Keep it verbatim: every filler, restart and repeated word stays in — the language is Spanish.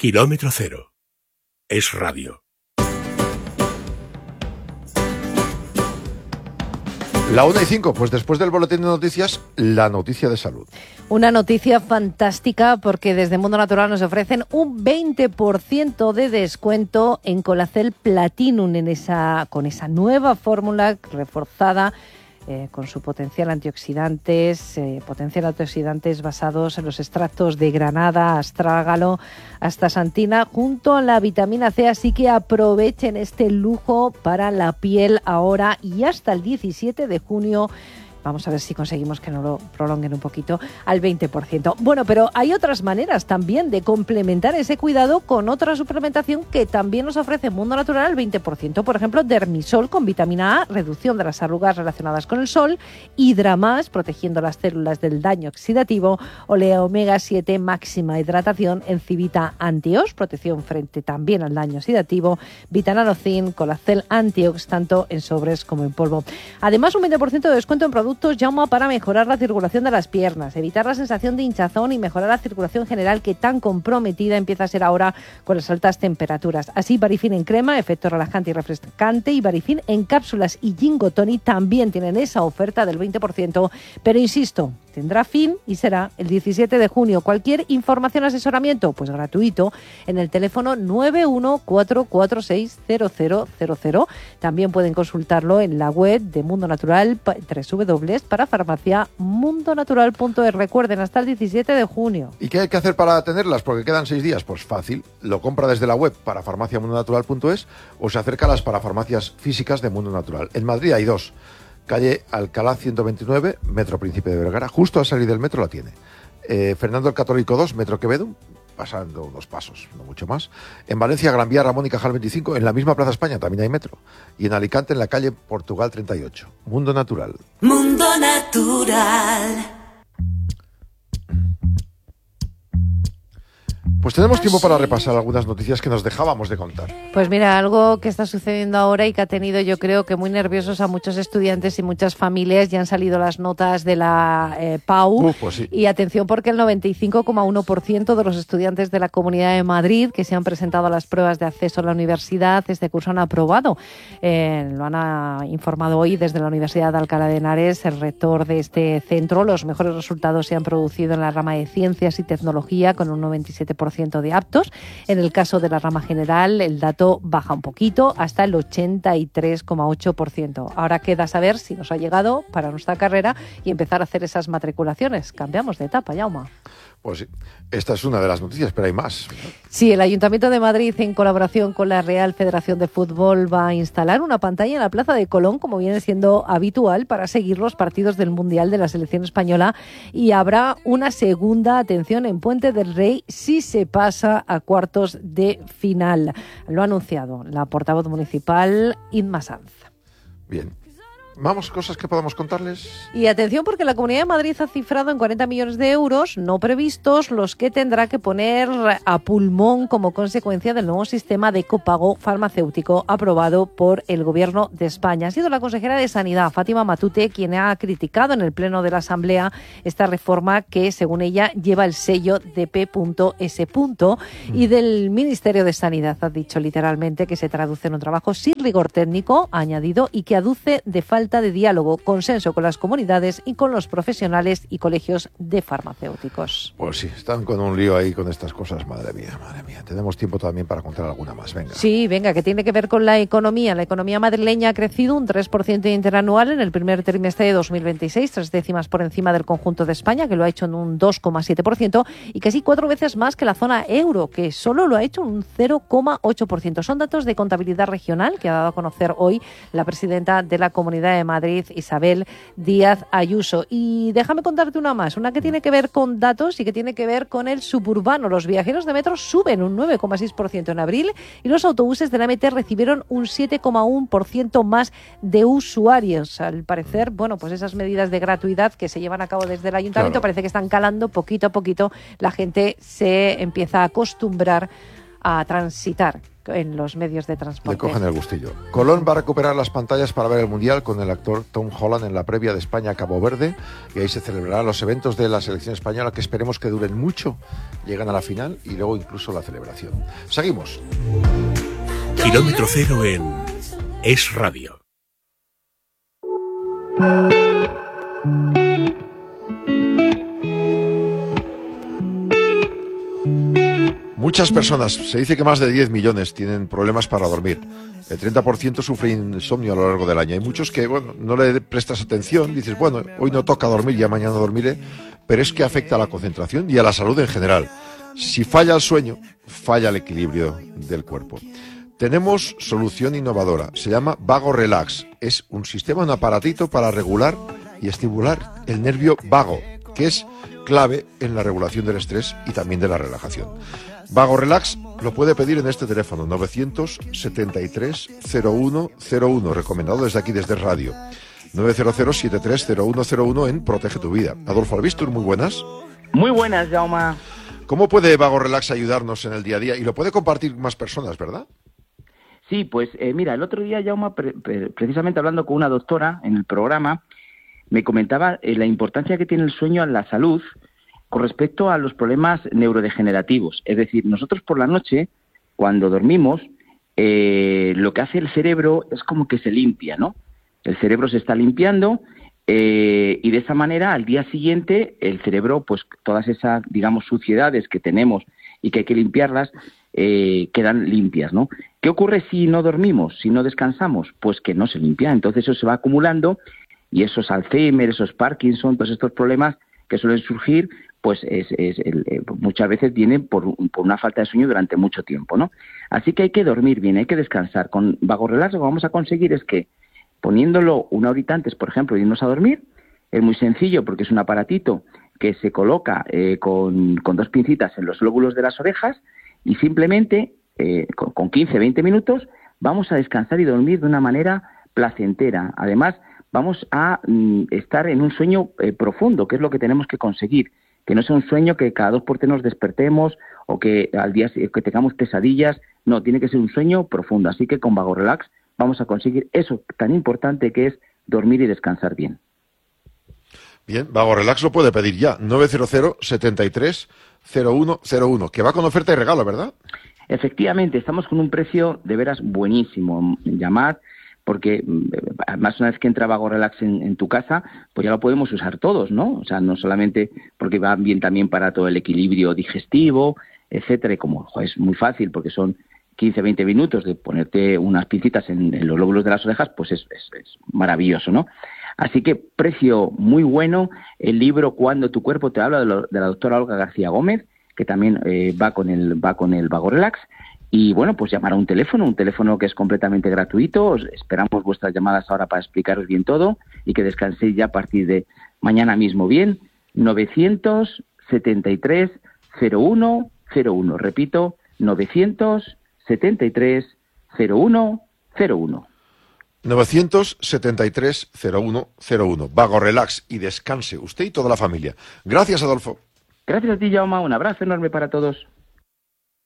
Kilómetro Cero. Es radio. La una y cinco, pues después del boletín de noticias, la noticia de salud. Una noticia fantástica porque desde Mundo Natural nos ofrecen un veinte por ciento de descuento en Colacel Platinum en esa, con esa nueva fórmula reforzada eh, con su potencial antioxidantes, eh, potencial antioxidantes basados en los extractos de granada, astrágalo, astaxantina, junto a la vitamina C. Así que aprovechen este lujo para la piel ahora y hasta el diecisiete de junio. Vamos a ver si conseguimos que nos lo prolonguen un poquito al veinte por ciento. Bueno, pero hay otras maneras también de complementar ese cuidado con otra suplementación que también nos ofrece Mundo Natural al veinte por ciento. Por ejemplo, Dermisol con vitamina A, reducción de las arrugas relacionadas con el sol, Hidramás, protegiendo las células del daño oxidativo, Olea Omega siete, máxima hidratación, Encivita Antios, protección frente también al daño oxidativo, Vitanalocin, Colacel Antiox, tanto en sobres como en polvo. Además, un veinte por ciento de descuento en productos Jauma para mejorar la circulación de las piernas, evitar la sensación de hinchazón y mejorar la circulación general que tan comprometida empieza a ser ahora con las altas temperaturas. Así, Barifin en crema, efecto relajante y refrescante, y Barifin en cápsulas y Jingo Tonic también tienen esa oferta del veinte por ciento, pero insisto, tendrá fin y será el diecisiete de junio. Cualquier información o asesoramiento, pues gratuito, en el teléfono nueve uno cuatro cuatro seis cero cero cero cero. También pueden consultarlo en la web de Mundo Natural, w para farmacia mundo natural punto es. Recuerden, hasta el diecisiete de junio. ¿Y qué hay que hacer para tenerlas? Porque quedan seis días. Pues fácil, lo compra desde la web para farmacia mundo natural punto es o se acerca a las parafarmacias físicas de Mundo Natural. En Madrid hay dos. Calle Alcalá ciento veintinueve, Metro Príncipe de Vergara. Justo al salir del metro la tiene. Eh, Fernando el Católico dos, Metro Quevedo, pasando dos pasos, no mucho más. En Valencia, Gran Vía, Ramón y Cajal veinticinco. En la misma Plaza España también hay metro. Y en Alicante, en la calle Portugal treinta y ocho. Mundo Natural. Mundo Natural. Pues tenemos tiempo para repasar algunas noticias que nos dejábamos de contar. Pues mira, algo que está sucediendo ahora y que ha tenido, yo creo que muy nerviosos a muchos estudiantes y muchas familias. Ya han salido las notas de la eh, P A U. Uf, pues sí. Y atención, porque el noventa y cinco coma uno por ciento de los estudiantes de la Comunidad de Madrid que se han presentado a las pruebas de acceso a la universidad este curso han aprobado. Eh, lo han ah, informado hoy desde la Universidad de Alcalá de Henares, el rector de este centro. Los mejores resultados se han producido en la rama de Ciencias y Tecnología, con un noventa y siete por ciento de aptos. En el caso de la rama general, el dato baja un poquito hasta el ochenta y tres coma ocho por ciento. Ahora queda saber si nos ha llegado para nuestra carrera y empezar a hacer esas matriculaciones. Cambiamos de etapa, Jauma. Pues sí, esta es una de las noticias, pero hay más. Sí, el Ayuntamiento de Madrid, en colaboración con la Real Federación de Fútbol, va a instalar una pantalla en la Plaza de Colón, como viene siendo habitual, para seguir los partidos del Mundial de la selección española, y habrá una segunda, atención, en Puente del Rey si se pasa a cuartos de final. Lo ha anunciado la portavoz municipal, Inma Sanz. Bien. Vamos, cosas que podamos contarles. Y atención, porque la Comunidad de Madrid ha cifrado en cuarenta millones de euros no previstos los que tendrá que poner a pulmón como consecuencia del nuevo sistema de copago farmacéutico aprobado por el Gobierno de España. Ha sido la consejera de Sanidad, Fátima Matute, quien ha criticado en el Pleno de la Asamblea esta reforma que, según ella, lleva el sello de P S. Y del Ministerio de Sanidad ha dicho literalmente que se traduce en un trabajo sin rigor técnico, ha añadido, y que aduce de falta de diálogo, consenso con las comunidades y con los profesionales y colegios de farmacéuticos. Pues sí, están con un lío ahí con estas cosas, madre mía, madre mía. Tenemos tiempo también para contar alguna más, venga. Sí, venga, que tiene que ver con la economía. La economía madrileña ha crecido un tres por ciento interanual en el primer trimestre de dos mil veintiséis, tres décimas por encima del conjunto de España, que lo ha hecho en un dos coma siete por ciento, y casi cuatro veces más que la zona euro, que solo lo ha hecho un cero coma ocho por ciento. Son datos de contabilidad regional que ha dado a conocer hoy la presidenta de la Comunidad de Madrid, Isabel Díaz Ayuso. Y déjame contarte una más, una que tiene que ver con datos y que tiene que ver con el suburbano. Los viajeros de metro suben un nueve coma seis por ciento en abril y los autobuses de la M T recibieron un siete coma uno por ciento más de usuarios. Al parecer, bueno, pues esas medidas de gratuidad que se llevan a cabo desde el Ayuntamiento, claro, parece que están calando poquito a poquito. La gente se empieza a acostumbrar a transitar en los medios de Le transporte. cogen el gustillo. Colón va a recuperar las pantallas para ver el Mundial con el actor Tom Holland en la previa de España-Cabo Verde, y ahí se celebrarán los eventos de la selección española, que esperemos que duren mucho, llegan a la final y luego incluso la celebración. Seguimos. Kilómetro cero en Es Radio. Muchas personas, se dice que más de diez millones tienen problemas para dormir. El treinta por ciento sufre insomnio a lo largo del año. Hay muchos que, bueno, no le prestas atención, dices, bueno, hoy no toca dormir, ya mañana dormiré, pero es que afecta a la concentración y a la salud en general. Si falla el sueño, falla el equilibrio del cuerpo. Tenemos solución innovadora, se llama Vago Relax. Es un sistema, un aparatito para regular y estimular el nervio vago, que es clave en la regulación del estrés y también de la relajación. Vago Relax lo puede pedir en este teléfono, novecientos setenta y tres cero uno cero uno, recomendado desde aquí, desde Radio. novecientos setenta y tres cero uno cero uno en Protege tu Vida. Adolfo Albistur, muy buenas. Muy buenas, Jaume. ¿Cómo puede Vago Relax ayudarnos en el día a día? Y lo puede compartir más personas, ¿verdad? Sí, pues eh, mira, el otro día, Jaume, pre pre precisamente hablando con una doctora en el programa, me comentaba eh, la importancia que tiene el sueño en la salud con respecto a los problemas neurodegenerativos. Es decir, nosotros por la noche, cuando dormimos, eh, lo que hace el cerebro es como que se limpia, ¿no? El cerebro se está limpiando eh, y de esa manera, al día siguiente, el cerebro, pues todas esas, digamos, suciedades que tenemos y que hay que limpiarlas, eh, quedan limpias, ¿no? ¿Qué ocurre si no dormimos, si no descansamos? Pues que no se limpia. Entonces eso se va acumulando y esos Alzheimer, esos Parkinson, todos estos problemas que suelen surgir, pues es, es el, eh, muchas veces vienen por, por una falta de sueño durante mucho tiempo, ¿no? Así que hay que dormir bien, hay que descansar. Con Vago Relax lo que vamos a conseguir es que, poniéndolo una horita antes, por ejemplo, de irnos a dormir, es muy sencillo porque es un aparatito que se coloca eh, con, con dos pincitas en los lóbulos de las orejas y simplemente eh, con, con quince, veinte minutos vamos a descansar y dormir de una manera placentera. Además, vamos a mm, estar en un sueño eh, profundo, que es lo que tenemos que conseguir. Que no sea un sueño que cada dos por tres nos despertemos o que al día que tengamos pesadillas. No, tiene que ser un sueño profundo. Así que con Vago Relax vamos a conseguir eso tan importante que es dormir y descansar bien. Bien, Vago Relax lo puede pedir ya, novecientos setenta y tres cero uno cero uno, que va con oferta y regalo, ¿verdad? Efectivamente, estamos con un precio de veras buenísimo. Llamad, porque además una vez que entra Vago Relax en, en tu casa, pues ya lo podemos usar todos, ¿no? O sea, no solamente porque va bien también para todo el equilibrio digestivo, etcétera, y como jo, es muy fácil porque son quince, veinte minutos de ponerte unas pincitas en, en los lóbulos de las orejas, pues es, es, es maravilloso, ¿no? Así que precio muy bueno. El libro Cuando tu cuerpo te habla, de, lo, de la doctora Olga García Gómez, que también eh, va con el va con el Vago Relax. Y bueno, pues llamar a un teléfono, un teléfono que es completamente gratuito. Os esperamos vuestras llamadas ahora para explicaros bien todo y que descanséis ya a partir de mañana mismo bien. novecientos setenta y tres cero uno cero uno. Repito, novecientos setenta y tres cero uno cero uno. novecientos setenta y tres cero uno cero uno. Vago Relax, y descanse usted y toda la familia. Gracias, Adolfo. Gracias a ti, Jaume. Un abrazo enorme para todos.